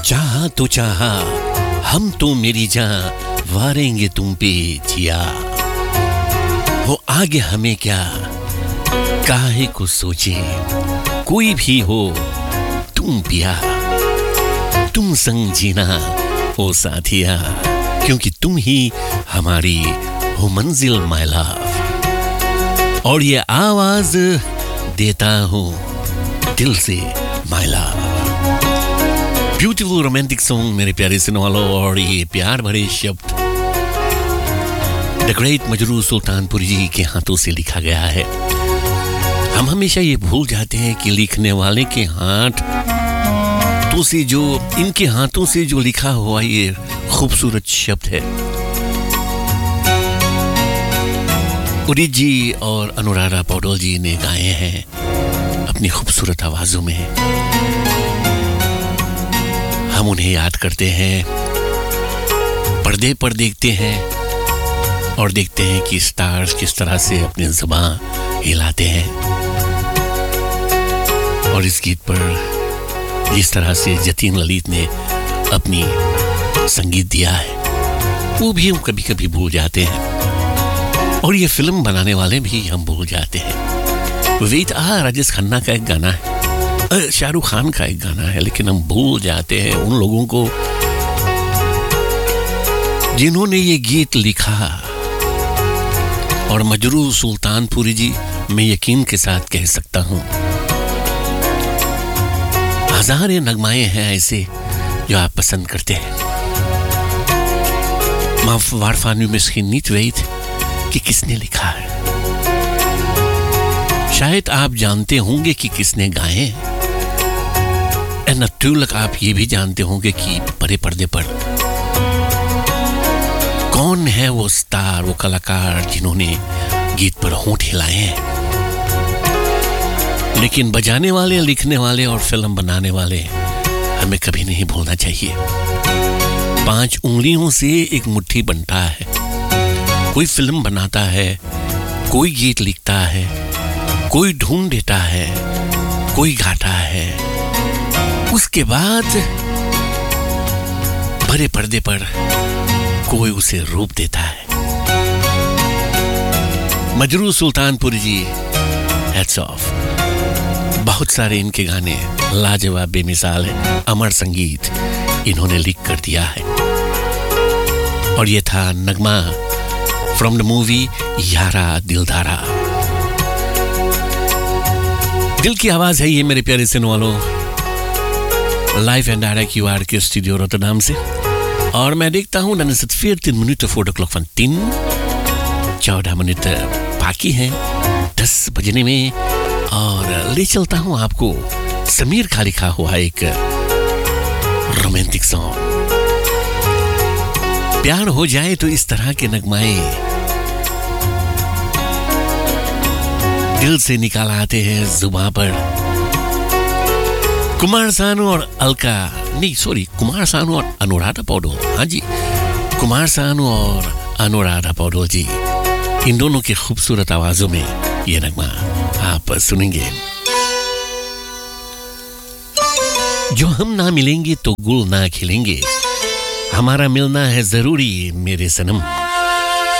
चाहा तो चाहा हम तो मेरी जान वारेंगे तुम पे जिया हो आगे हमें क्या काहे को सोचे कोई भी हो तुम पिया तुम संग जीना हो साथिया क्योंकि तुम ही हमारी हो मंजिल माय लव और ये आवाज देता हूँ दिल से my love beautiful romantic song मेरे प्यारे सुनने वालों और ये प्यार भरे शब्द द ग्रेट मजरूह सुल्तानपुरी जी के हाथों से लिखा गया है। हम हमेशा ये भूल जाते हैं कि लिखने वाले के हाथों से जो इनके हाथों से जो लिखा हुआ ये खूबसूरत शब्द है उदित जी और अनुराधा पौडवाल जी ने गाए हैं अपनी खूबसूरत आवाजों में। हम उन्हें याद करते हैं पर्दे पर देखते हैं और देखते हैं कि स्टार्स किस तरह से अपने ज़बान हिलाते हैं और इस गीत पर जिस तरह से जतीन ललित ने अपनी संगीत दिया है वो भी हम कभी-कभी भूल जाते हैं और ये फिल्म बनाने वाले भी हम भूल जाते हैं। वेट राजेश खन्ना का एक गाना है शाहरुख खान का एक गाना है लेकिन हम भूल जाते हैं उन लोगों को जिन्होंने ये गीत लिखा और मजरूह सुल्तानपुरी जी मैं यकीन के साथ कह सकता हूं हजारों नगमाए हैं ऐसे जो आप पसंद करते हैं waarvan u misschien niet weet कि किसने लिखा है शायद आप जानते होंगे कि किसने गाए और natuurlijk आप ये भी जानते होंगे कि बड़े पर्दे पर कौन है वो स्टार वो कलाकार जिन्होंने गीत पर होंठ हिलाए हैं लेकिन बजाने वाले लिखने वाले और फिल्म बनाने वाले हमें कभी नहीं भूलना चाहिए 5 उंगलियों से एक मुट्ठी बनता है कोई फिल्म बनाता है कोई गीत लिखता है कोई ढूंढ देता है कोई गाता है उसके बाद बड़े पर्दे पर कोई उसे रूप देता है। मजरूह सुल्तानपुरी जी हैट्स ऑफ बहुत सारे इनके गाने लाजवाब बेमिसाल है अमर संगीत इन्होंने लिख कर दिया है और ये था नगमा फ्रॉम द मूवी यारा दिलदारा दिल की आवाज है ये मेरे प्यारे सुनने वालों लाइव एंड डायरेक्ट UR के स्टूडियो रोटरडम से और मैं देखता हूं dan is het 14 minuten voor de klok van 10 14 minuten बाकी हैं 10 बजने में और ले चलता हूं आपको समीर का लिखा हुआ एक रोमांटिक सॉन्ग प्यार हो जाए तो इस तरह के नगमाए दिल से निकाल आते हैं जुबान पर कुमार सानू और अलका नहीं सॉरी कुमार सानू और अनुराधा पौडवाल हाँ जी कुमार सानू और अनुराधा पौडवाल जी इन दोनों की खूबसूरत आवाजों में ये नगमा आप सुनेंगे जो हम ना मिलेंगे तो गुल ना खिलेंगे हमारा मिलना है जरूरी मेरे सनम